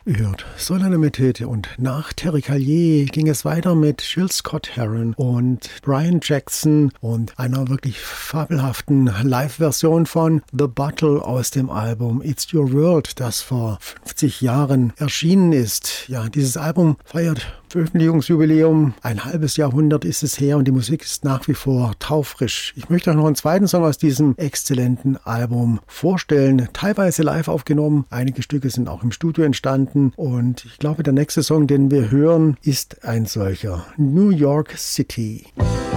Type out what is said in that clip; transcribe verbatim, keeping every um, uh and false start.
Ihr hört Solennität und nach Terry Callier ging es weiter mit Jill Scott Heron und Brian Jackson und einer wirklich fabelhaften Live-Version von The Bottle aus dem Album It's Your World, das vor fünfzig Jahren erschienen ist. Ja, dieses Album feiert Veröffentlichungsjubiläum. Ein halbes Jahrhundert ist es her und die Musik ist nach wie vor taufrisch. Ich möchte euch noch einen zweiten Song aus diesem exzellenten Album vorstellen. Teilweise live aufgenommen. Einige Stücke sind auch im Studio entstanden. Und ich glaube, der nächste Song, den wir hören, ist ein solcher. New York City.